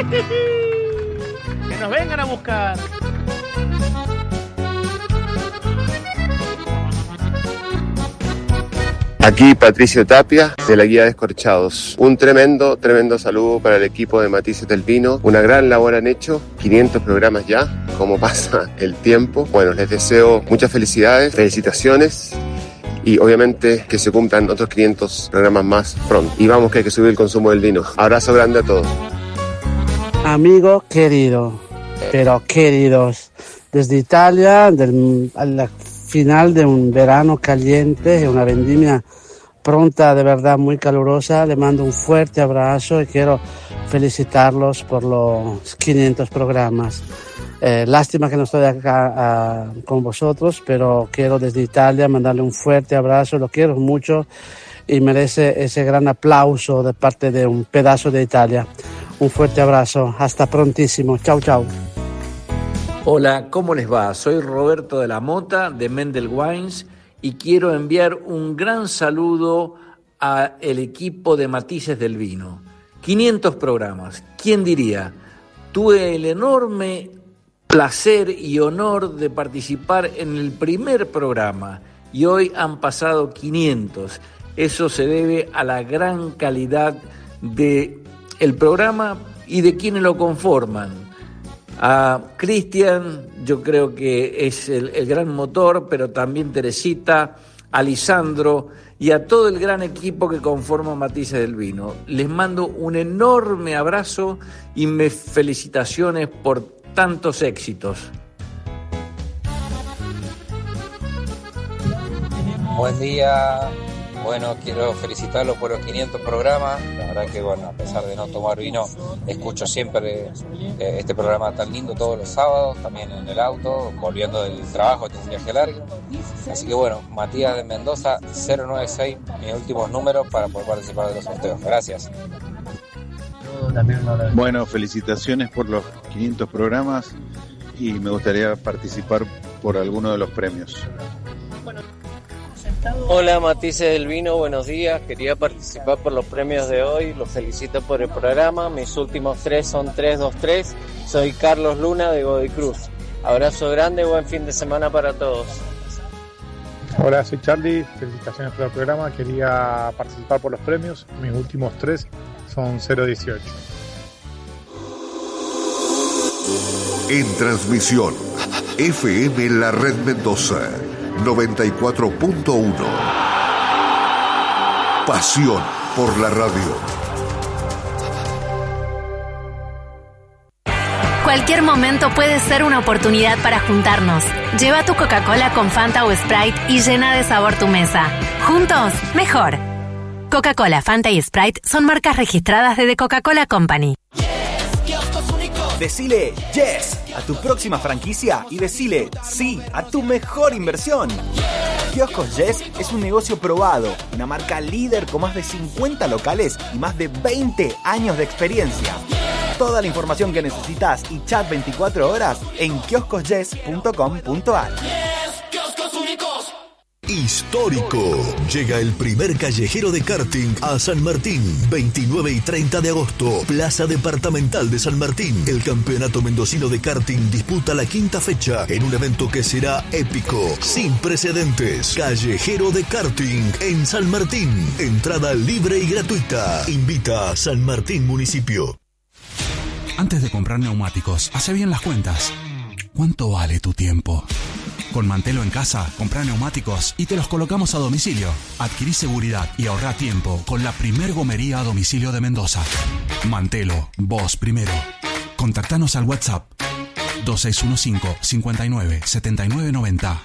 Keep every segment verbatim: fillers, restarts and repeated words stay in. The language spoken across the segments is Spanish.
Que nos vengan a buscar. Aquí Patricio Tapia, de la Guía Descorchados. Un tremendo, tremendo saludo para el equipo de Matices del Vino. Una gran labor han hecho, quinientos programas ya, cómo pasa el tiempo. Bueno, les deseo muchas felicidades, felicitaciones y obviamente que se cumplan otros quinientos programas más pronto. Y vamos, que hay que subir el consumo del vino. Abrazo grande a todos. Amigos queridos, pero queridos, desde Italia, del, a la final de un verano caliente, una vendimia pronta, de verdad muy calurosa, le mando un fuerte abrazo y quiero felicitarlos por los quinientos programas. Eh, lástima que no estoy acá uh, con vosotros, pero quiero desde Italia mandarle un fuerte abrazo, lo quiero mucho y merece ese gran aplauso de parte de un pedazo de Italia. Un fuerte abrazo, hasta prontísimo, chau chau. Hola, ¿cómo les va? Soy Roberto de la Mota de Mendel Wines y quiero enviar un gran saludo al equipo de Matices del Vino. quinientos programas, ¿quién diría? Tuve el enorme placer y honor de participar en el primer programa y hoy han pasado quinientos. Eso se debe a la gran calidad del programa y de quienes lo conforman. A Cristian, yo creo que es el, el gran motor, pero también Teresita, a Lisandro y a todo el gran equipo que conforma Matices del Vino. Les mando un enorme abrazo y me felicitaciones por tantos éxitos. Buen día. Bueno, quiero felicitarlos por los quinientos programas. La verdad que, bueno, a pesar de no tomar vino, escucho siempre eh, este programa tan lindo todos los sábados, también en el auto, volviendo del trabajo, tengo un viaje largo. Así que, bueno, Matías de Mendoza, cero noventa y seis, mis últimos números para poder participar de los sorteos. Gracias. Bueno, felicitaciones por los quinientos programas y me gustaría participar por alguno de los premios. Hola, Matices del Vino, buenos días. Quería participar por los premios de hoy. Los felicito por el programa. Mis últimos tres son tres dos tres. Soy Carlos Luna de Godoy Cruz. Abrazo grande, buen fin de semana para todos. Hola, soy Charlie. Felicitaciones por el programa. Quería participar por los premios. Mis últimos tres son cero dieciocho. En transmisión, F M La Red Mendoza noventa y cuatro punto uno. Pasión por la radio. Cualquier momento puede ser una oportunidad para juntarnos. Lleva tu Coca-Cola con Fanta o Sprite y llena de sabor tu mesa. Juntos, mejor. Coca-Cola, Fanta y Sprite son marcas registradas de The Coca-Cola Company. Decile yes a tu próxima franquicia y decile sí a tu mejor inversión. Kioscos Yes es un negocio probado, una marca líder con más de cincuenta locales y más de veinte años de experiencia. Toda la información que necesitas y chat veinticuatro horas en kioscos yes punto com punto a r. Histórico. Llega el primer callejero de karting a San Martín. veintinueve y treinta de agosto. Plaza Departamental de San Martín. El campeonato mendocino de karting disputa la quinta fecha en un evento que será épico, sin precedentes. Callejero de karting en San Martín. Entrada libre y gratuita. Invita a San Martín Municipio. Antes de comprar neumáticos, hace bien las cuentas. ¿Cuánto vale tu tiempo? Con Mantelo en casa, comprá neumáticos y te los colocamos a domicilio. Adquirí seguridad y ahorrá tiempo con la primer gomería a domicilio de Mendoza. Mantelo, vos primero. Contactanos al WhatsApp dos seis uno cinco, cinco nueve, siete nueve nueve cero.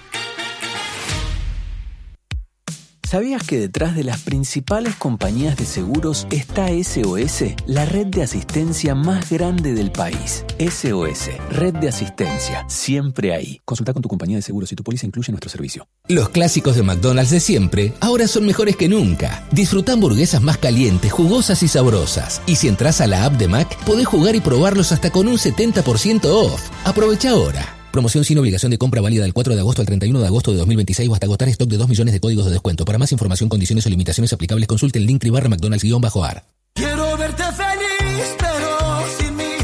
¿Sabías que detrás de las principales compañías de seguros está S O S, la red de asistencia más grande del país? S O S, red de asistencia, siempre ahí. Consulta con tu compañía de seguros si tu póliza incluye nuestro servicio. Los clásicos de McDonald's de siempre ahora son mejores que nunca. Disfruta hamburguesas más calientes, jugosas y sabrosas. Y si entras a la app de Mac, podés jugar y probarlos hasta con un setenta por ciento off. Aprovecha ahora. Promoción sin obligación de compra válida del cuatro de agosto al treinta y uno de agosto de dos mil veintiséis o hasta agotar stock de dos millones de códigos de descuento. Para más información, condiciones o limitaciones aplicables, consulte el link barra McDonald's-ar. Quiero verte feliz, pero sin mí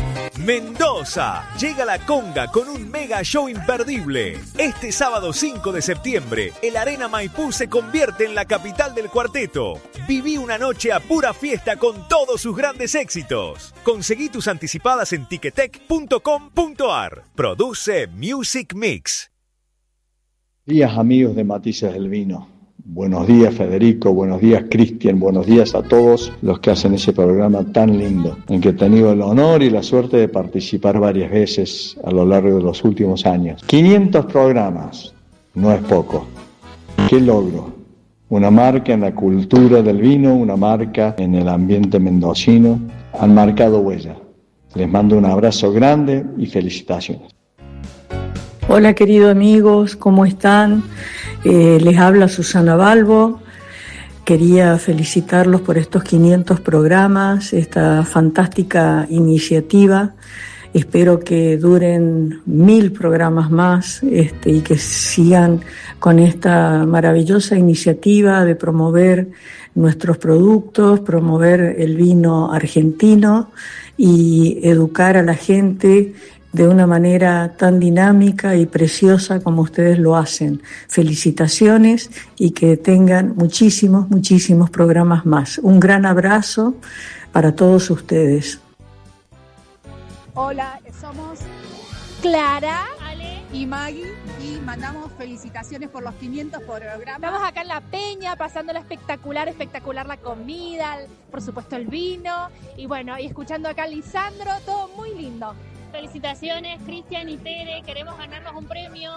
Mendoza. Llega la Conga con un mega show imperdible. Este sábado cinco de septiembre, el Arena Maipú se convierte en la capital del cuarteto. Viví una noche a pura fiesta con todos sus grandes éxitos. Conseguí tus anticipadas en ticketek punto com punto ar. Produce Music Mix. Días, amigos de Matices del Vino. Buenos días, Federico. Buenos días, Cristian. Buenos días a todos los que hacen ese programa tan lindo, en que he tenido el honor y la suerte de participar varias veces a lo largo de los últimos años. quinientos programas, no es poco. ¿Qué logro? Una marca en la cultura del vino, una marca en el ambiente mendocino. Han marcado huella. Les mando un abrazo grande y felicitaciones. Hola, queridos amigos, ¿cómo están? Eh, les habla Susana Balbo. Quería felicitarlos por estos quinientos programas, esta fantástica iniciativa. Espero que duren mil programas más este, y que sigan con esta maravillosa iniciativa de promover nuestros productos, promover el vino argentino y educar a la gente de una manera tan dinámica y preciosa como ustedes lo hacen. Felicitaciones y que tengan muchísimos, muchísimos programas más. Un gran abrazo para todos ustedes. Hola, somos Clara, Ale y Maggie y mandamos felicitaciones por los quinientos programas. Estamos acá en La Peña, pasándola espectacular, espectacular la comida, por supuesto el vino y bueno, y escuchando acá a Lisandro, todo muy lindo. Felicitaciones, Cristian y Tere, queremos ganarnos un premio.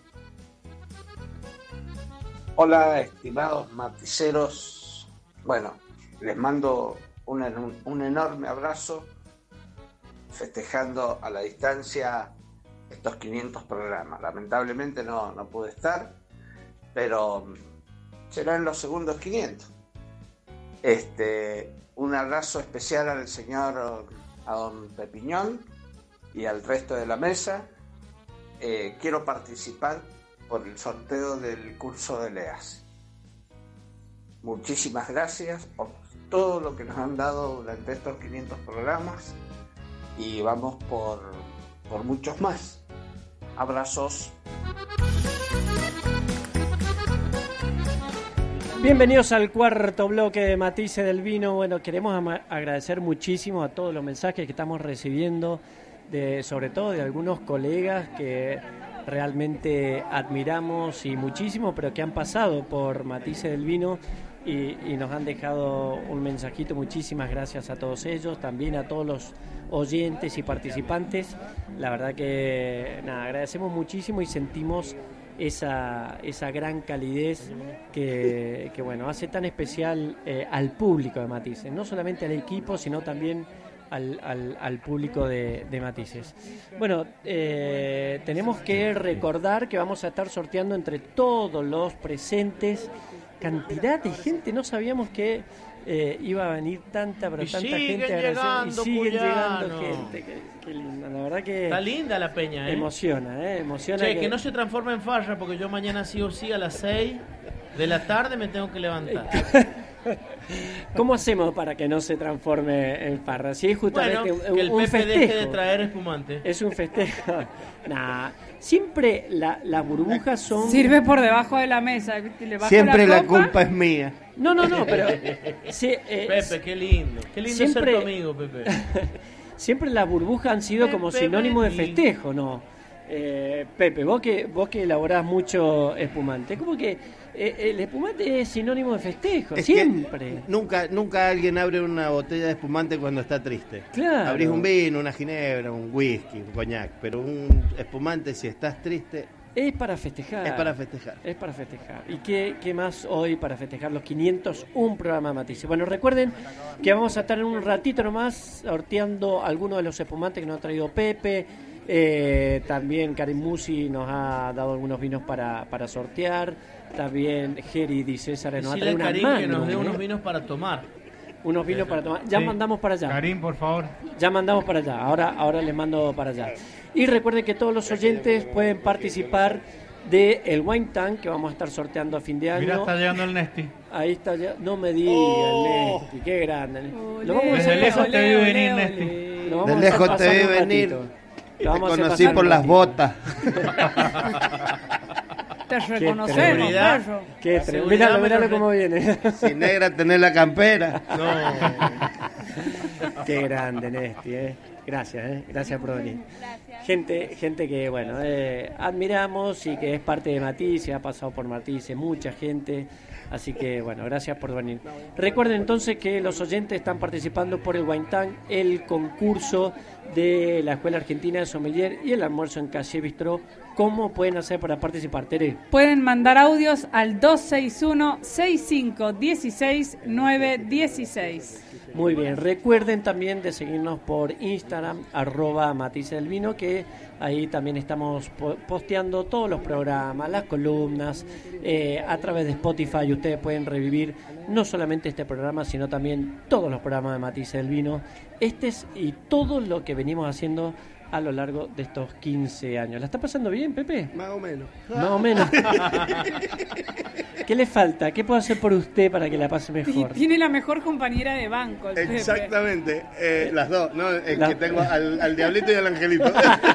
Hola, estimados maticeros. Bueno, les mando un, un, un enorme abrazo, festejando a la distancia estos quinientos programas. Lamentablemente no, no pude estar, pero serán los segundos quinientos. Este, un abrazo especial al señor, a don Pepiñón, y al resto de la mesa. Eh, quiero participar por el sorteo del curso de L E A S. Muchísimas gracias por todo lo que nos han dado durante estos quinientos programas y vamos por, por muchos más. Abrazos. Bienvenidos al cuarto bloque de Matices del Vino. Bueno, queremos ama- agradecer muchísimo a todos los mensajes que estamos recibiendo, de, sobre todo de algunos colegas que realmente admiramos y muchísimo, pero que han pasado por Matices del Vino y, y nos han dejado un mensajito. Muchísimas gracias a todos ellos, también a todos los oyentes y participantes. La verdad que nada, agradecemos muchísimo y sentimos esa, esa gran calidez que, que bueno, hace tan especial eh, al público de Matices, no solamente al equipo, sino también Al, al, al público de, de Matices. Bueno, eh, tenemos que recordar que vamos a estar sorteando entre todos los presentes cantidad de gente. No sabíamos que eh, iba a venir tanta, pero y tanta siguen gente. Llegando, y siguen Cuyano. llegando gente. Qué, qué linda, la verdad que está linda la peña, ¿eh? Emociona, ¿eh? Emociona. Che, que... que no se transforme en farra, porque yo mañana sí o sí a las seis de la tarde me tengo que levantar. ¿Cómo hacemos para que no se transforme en farra? Si es justamente bueno, un, que el un Pepe festejo. deje de traer espumante. Es un festejo. Nah, siempre la, las burbujas son... Sirve por debajo de la mesa. Le bajo Siempre la, la copa. culpa es mía. No, no, no, pero... sí, eh, Pepe, qué lindo. Qué lindo siempre, ser tu amigo, Pepe. Siempre las burbujas han sido como Pepe, sinónimo de Pepe. festejo, ¿no? Eh, Pepe, vos que, vos que elaborás mucho espumante, ¿cómo que eh, el espumante es sinónimo de festejo? Es siempre. que nunca, nunca alguien abre una botella de espumante cuando está triste. Claro. Abrís un vino, una ginebra, un whisky, un coñac, pero un espumante si estás triste Es para festejar. es para festejar. Es para festejar. ¿Y qué, qué más hoy para festejar los quinientos un programa de Matices? Bueno, recuerden que vamos a estar en un ratito nomás sorteando algunos de los espumantes que nos ha traído Pepe. Eh, también Karim Musi nos ha dado algunos vinos para, para sortear. También Geri Di César nos Decirle ha a traído Karim una que mano, nos dé ¿eh? unos vinos para tomar. Unos vinos para tomar. Ya Sí. mandamos para allá. Karim, por favor. Ya mandamos para allá. Ahora, ahora les mando para allá. Y recuerden que todos los oyentes pueden participar de el Wine Tank que vamos a estar sorteando a fin de año. Mira, está llegando el Nesti. Ahí está ya. No me digas, Oh. Nesti. Qué grande. Olé. Lo vamos a Desde hacer lejos pasar- te vi venir, Nesti. Lo vamos De a lejos hacer te pasar vi un venir. ratito. Te Lo vamos a hacer conocí pasar por un las ratito. botas. Te reconocemos, seguridad. perro. Qué tre- Míralo, míralo cómo viene. Si negra tenés la campera. No. Qué grande, Nesti, eh. Gracias, eh. Gracias por venir. Gente, gente que, bueno, eh, admiramos y que es parte de Matisse, ha pasado por Matisse, mucha gente. Así que, bueno, gracias por venir. Recuerden entonces que los oyentes están participando por el Guaintán, el concurso de la Escuela Argentina de Sommelier y el almuerzo en Calle Bistró. ¿Cómo pueden hacer para participar, Tere? Pueden mandar audios al dos seis uno, seis cinco uno seis, nueve uno seis. Muy bien, recuerden también de seguirnos por Instagram, arroba Matisse del Vino, que ahí también estamos po- posteando todos los programas, las columnas, eh, a través de Spotify ustedes pueden revivir no solamente este programa, sino también todos los programas de Matisse del Vino, este es, y todo lo que venimos haciendo a lo largo de estos quince años. ¿La está pasando bien, Pepe? Más o menos. Más o menos. ¿Qué le falta? ¿Qué puedo hacer por usted para que la pase mejor? Tiene la mejor compañera de banco, el Pepe. Exactamente, eh, las dos, ¿no? Es La- que tengo al, al diablito y al angelito.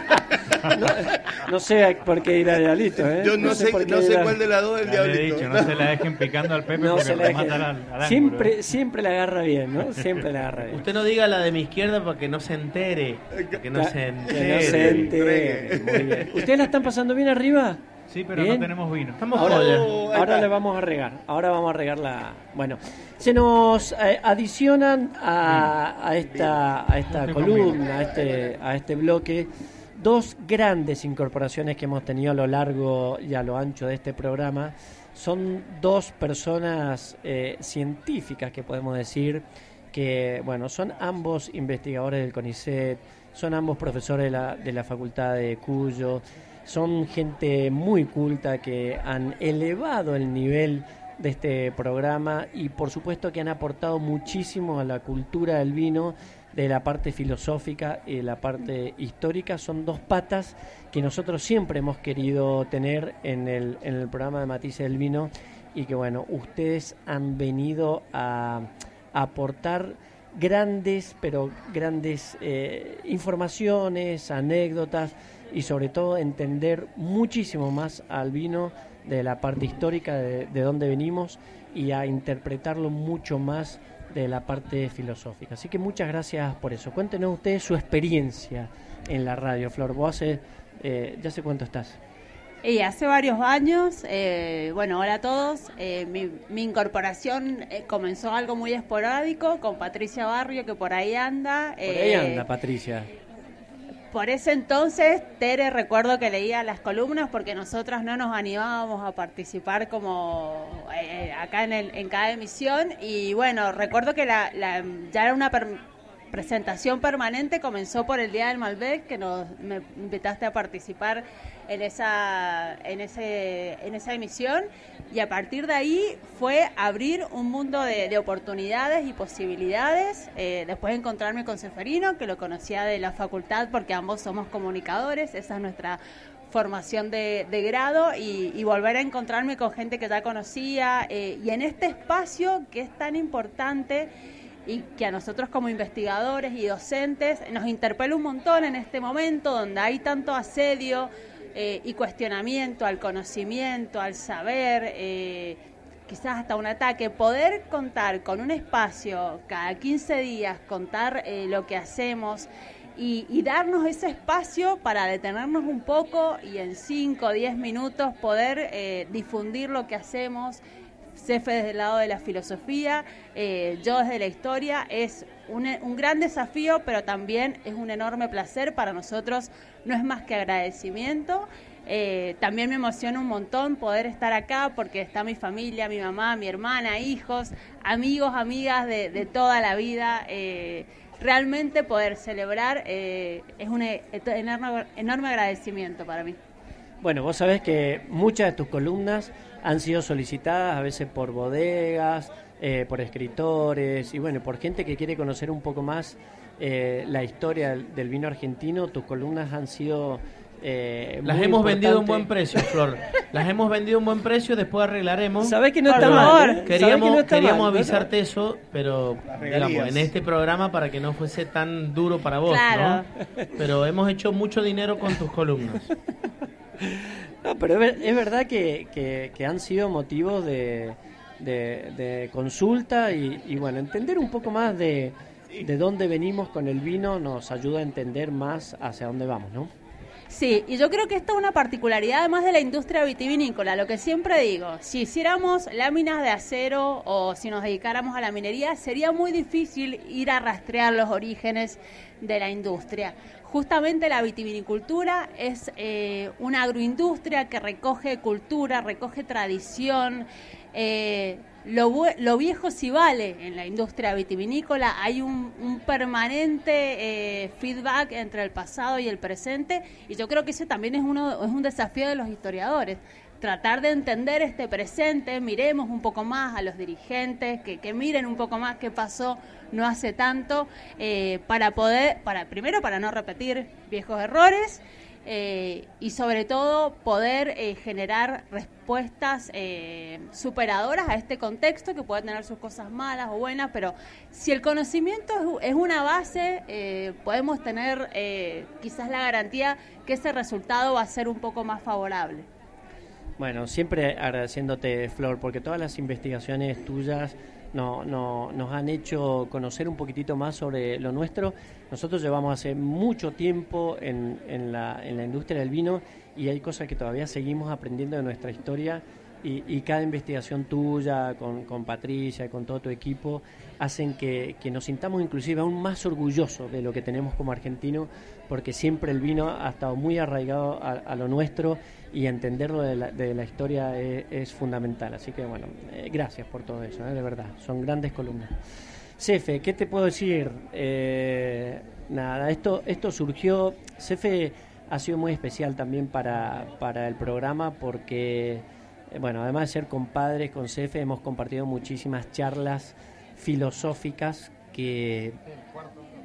No, no sé por qué ir a Diablito, ¿eh? Yo no sé- por qué no sé ir a- cuál de las dos es el Ya le he diablito. dicho, no se la dejen picando al Pepe No porque se la lo deje- matan al, al siempre, ángulo. siempre la agarra bien, ¿no? Siempre la agarra bien. Usted no diga la de mi izquierda para que no se entere. Que no Ya- se que entere. no se entere. Muy bien. ¿Ustedes la están pasando bien arriba? Sí, pero ¿Bien? no tenemos vino. Estamos Ahora, joya. ahora le vamos a regar. Ahora vamos a regar la. Bueno, se nos eh, adicionan a, a esta a esta columna, a este a este bloque, dos grandes incorporaciones que hemos tenido a lo largo y a lo ancho de este programa. Son dos personas eh, científicas que podemos decir que, bueno, son ambos investigadores del CONICET, son ambos profesores de la, de la Facultad de Cuyo, son gente muy culta que han elevado el nivel de este programa y por supuesto que han aportado muchísimo a la cultura del vino, de la parte filosófica y de la parte histórica. Son dos patas que nosotros siempre hemos querido tener en el, en el programa de Matisse del Vino y que, bueno, ustedes han venido a, a aportar grandes, pero grandes eh, informaciones, anécdotas y sobre todo entender muchísimo más al vino de la parte histórica de, de dónde venimos y a interpretarlo mucho más de la parte filosófica. Así que muchas gracias por eso. Cuéntenos ustedes su experiencia en la radio, Flor. Vos hace, eh, ¿ya sé cuánto estás? Y hace varios años, eh, bueno, hola a todos, eh, mi, mi incorporación eh, comenzó algo muy esporádico con Patricia Barrio, que por ahí anda. Por ahí eh, anda, Patricia. Por ese entonces, Tere, recuerdo que leía las columnas porque nosotras no nos animábamos a participar como eh, acá en, el, en cada emisión. Y bueno, recuerdo que la, la, ya era una per- presentación permanente, comenzó por el Día del Malbec, que nos me invitaste a participar en esa, en ese, en esa emisión. Y a partir de ahí fue abrir un mundo de, de oportunidades y posibilidades. Eh, después encontrarme con Seferino, que lo conocía de la facultad porque ambos somos comunicadores, esa es nuestra formación de, de grado, y, y volver a encontrarme con gente que ya conocía, eh, y en este espacio que es tan importante y que a nosotros como investigadores y docentes nos interpela un montón en este momento donde hay tanto asedio eh, y cuestionamiento al conocimiento, al saber, eh, quizás hasta un ataque. Poder contar con un espacio cada quince días, contar eh, lo que hacemos y, y darnos ese espacio para detenernos un poco y en cinco o diez minutos poder eh, difundir lo que hacemos. Cefe desde el lado de la filosofía, eh, yo desde la historia, es un, un gran desafío, pero también es un enorme placer para nosotros, no es más que agradecimiento. Eh, también me emociona un montón poder estar acá porque está mi familia, mi mamá, mi hermana, hijos, amigos, amigas de, de toda la vida. Eh, realmente poder celebrar eh, es un enorme, enorme agradecimiento para mí. Bueno, vos sabés que muchas de tus columnas han sido solicitadas a veces por bodegas, eh, por escritores y bueno, por gente que quiere conocer un poco más eh, la historia del, del vino argentino. Tus columnas han sido Eh, Las muy hemos importante. vendido a un buen precio, Flor. Las hemos vendido a un buen precio, después arreglaremos. Sabés que no Por está favor, mal, ¿eh? Queríamos, Sabés que no está queríamos mal, ¿no? avisarte eso, pero regalías. digamos, en este programa para que no fuese tan duro para vos, Claro. ¿no? Pero hemos hecho mucho dinero con tus columnas. No, pero es, ver- es verdad que, que, que han sido motivos de, de, de consulta y, y bueno, entender un poco más de, de dónde venimos con el vino nos ayuda a entender más hacia dónde vamos, ¿no? Sí, y yo creo que esta es una particularidad además de la industria vitivinícola, lo que siempre digo, si hiciéramos láminas de acero o si nos dedicáramos a la minería, sería muy difícil ir a rastrear los orígenes de la industria. Justamente la vitivinicultura es eh, una agroindustria que recoge cultura, recoge tradición, eh, Lo, bu- lo viejo sí vale en la industria vitivinícola, hay un, un permanente eh, feedback entre el pasado y el presente y yo creo que ese también es, uno, es un desafío de los historiadores, tratar de entender este presente, miremos un poco más a los dirigentes, que, que miren un poco más qué pasó no hace tanto, eh, para poder, para primero para no repetir viejos errores, Eh, y sobre todo poder eh, generar respuestas eh, superadoras a este contexto que puede tener sus cosas malas o buenas, pero si el conocimiento es, es una base, eh, podemos tener eh, quizás la garantía que ese resultado va a ser un poco más favorable. Bueno, siempre agradeciéndote, Flor, porque todas las investigaciones tuyas no, no, nos han hecho conocer un poquitito más sobre lo nuestro. Nosotros llevamos hace mucho tiempo en, en, la, en la industria del vino y hay cosas que todavía seguimos aprendiendo de nuestra historia y, y cada investigación tuya con, con Patricia y con todo tu equipo hacen que, que nos sintamos inclusive aún más orgullosos de lo que tenemos como argentinos, porque siempre el vino ha estado muy arraigado a, a lo nuestro y entenderlo de la, de la historia es, es fundamental. Así que bueno, eh, gracias por todo eso, eh, de verdad, son grandes columnas. Cefe, ¿qué te puedo decir? Eh, nada, esto esto surgió, Cefe ha sido muy especial también para, para el programa porque, eh, bueno, además de ser compadres con Cefe, hemos compartido muchísimas charlas filosóficas que